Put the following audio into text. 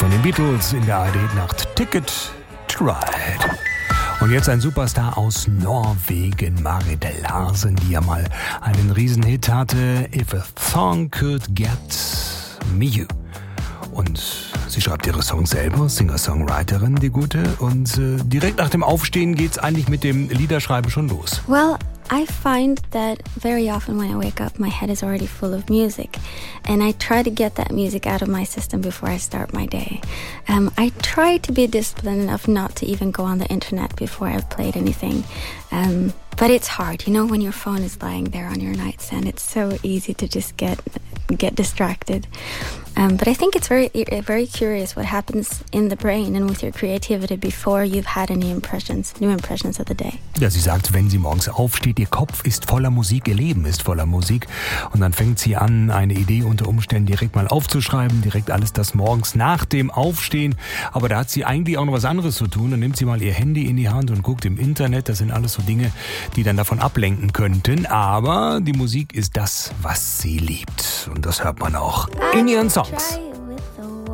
von den Beatles in der ARD-Nacht Ticket to Ride. Und jetzt ein Superstar aus Norwegen, Marit Larsen, die ja mal einen Riesenhit hatte, If a Song Could Get Me You. Und sie schreibt ihre Songs selber, Singer-Songwriterin, die Gute. Und direkt nach dem Aufstehen geht's eigentlich mit dem Liederschreiben schon los. Well, I find that very often when I wake up, my head is already full of music. And I try to get that music out of my system before I start my day. I try to be disciplined enough not to even go on the internet before I've played anything. But it's hard, you know, when your phone is lying there on your nightstand. It's so easy to just get distracted. But I think it's very curious what happens in the brain and with your creativity before you've had any new impressions of the day. Ja, sie sagt, wenn sie morgens aufsteht, ihr Kopf ist voller Musik, ihr Leben ist voller Musik. Und dann fängt sie an, eine Idee unter Umständen direkt mal aufzuschreiben, direkt alles das morgens nach dem Aufstehen. Aber da hat sie eigentlich auch noch was anderes zu tun. Dann nimmt sie mal ihr Handy in die Hand und guckt im Internet. Das sind alles so Dinge, die dann davon ablenken könnten. Aber die Musik ist das, was sie liebt. Und das hört man auch in ihren Songs.